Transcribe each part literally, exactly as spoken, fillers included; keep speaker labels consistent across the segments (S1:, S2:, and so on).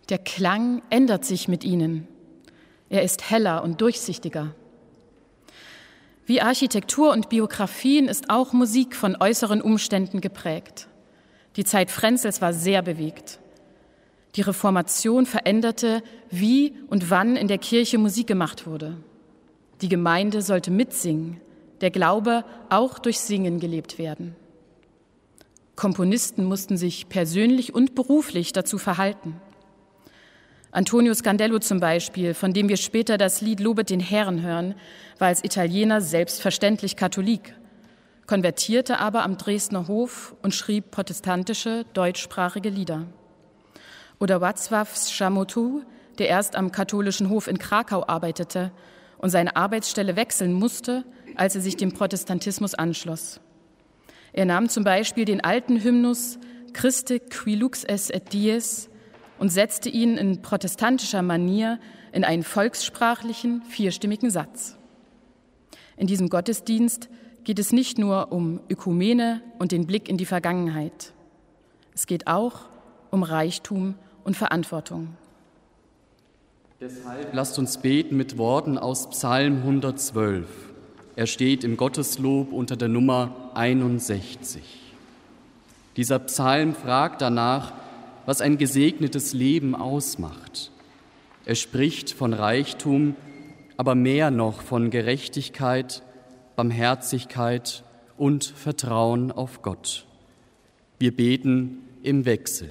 S1: Der Klang ändert sich mit ihnen. Er ist heller und durchsichtiger. Wie Architektur und Biografien ist auch Musik von äußeren Umständen geprägt. Die Zeit Frenzels war sehr bewegt. Die Reformation veränderte, wie und wann in der Kirche Musik gemacht wurde. Die Gemeinde sollte mitsingen, der Glaube auch durch Singen gelebt werden. Komponisten mussten sich persönlich und beruflich dazu verhalten. Antonio Scandello zum Beispiel, von dem wir später das Lied Lobet den Herrn hören, war als Italiener selbstverständlich Katholik, konvertierte aber am Dresdner Hof und schrieb protestantische, deutschsprachige Lieder. Oder Václav Chamotu, der erst am katholischen Hof in Krakau arbeitete und seine Arbeitsstelle wechseln musste, als er sich dem Protestantismus anschloss. Er nahm zum Beispiel den alten Hymnus Christe qui lux es et dies und setzte ihn in protestantischer Manier in einen volkssprachlichen, vierstimmigen Satz. In diesem Gottesdienst geht es nicht nur um Ökumene und den Blick in die Vergangenheit. Es geht auch um Reichtum und Verantwortung.
S2: Deshalb lasst uns beten mit Worten aus Psalm hundertzwölf. Er steht im Gotteslob unter der Nummer einundsechzig. Dieser Psalm fragt danach, was ein gesegnetes Leben ausmacht. Er spricht von Reichtum, aber mehr noch von Gerechtigkeit, Barmherzigkeit und Vertrauen auf Gott. Wir beten im Wechsel.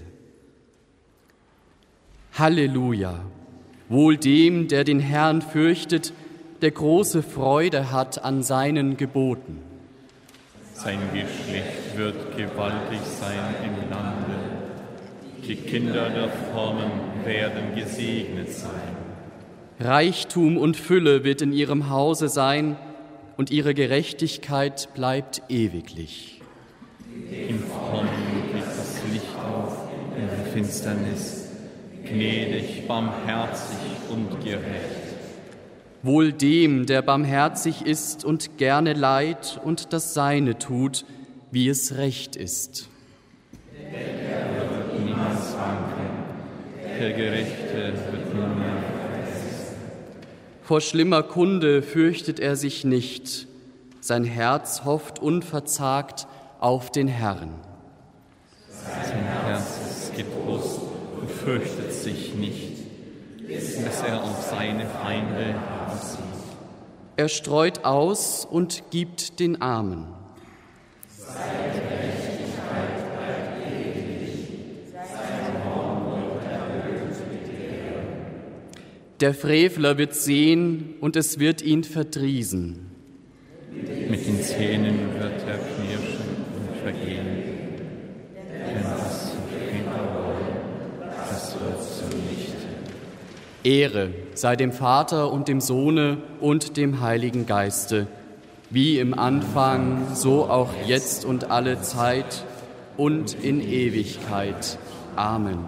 S2: Halleluja! Wohl dem, der den Herrn fürchtet, der große Freude hat an seinen Geboten.
S3: Sein Geschlecht wird gewaltig sein im Lande. Die Kinder der Frommen werden gesegnet sein.
S2: Reichtum und Fülle wird in ihrem Hause sein, und ihre Gerechtigkeit bleibt ewiglich.
S3: Im Frommen geht das Licht auf in der Finsternis, gnädig, barmherzig und gerecht.
S2: Wohl dem, der barmherzig ist und gerne Leid und das Seine tut, wie es recht ist.
S3: Der wird niemals wanken, der Gerechte wird niemals vergessen.
S2: Vor schlimmer Kunde fürchtet er sich nicht, sein Herz hofft unverzagt auf den Herrn.
S3: Sein Herz ist getrost und fürchtet sich nicht, bis er auf seine Feinde aussieht.
S2: Er streut aus und gibt den Armen.
S3: Seine Gerechtigkeit bleibt ewig, sein Horn wird erhöht mit Ehre.
S2: Der Frevler wird sehen und es wird ihn verdriesen.
S3: Mit den Zähnen wird er knirschen und vergehen. Denn was Väter wollen, das wird zunichte.
S2: Ehre sei dem Vater und dem Sohne und dem Heiligen Geiste, wie im Anfang, so auch jetzt und alle Zeit und in Ewigkeit. Amen.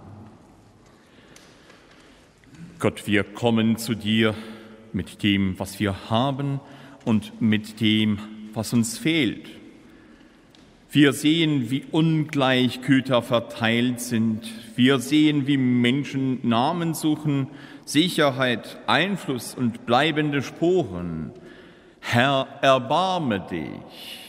S3: Gott, wir kommen zu dir mit dem, was wir haben und mit dem, was uns fehlt. Wir sehen, wie ungleich Güter verteilt sind. Wir sehen, wie Menschen Namen suchen, Sicherheit, Einfluss und bleibende Spuren. Herr, erbarme dich.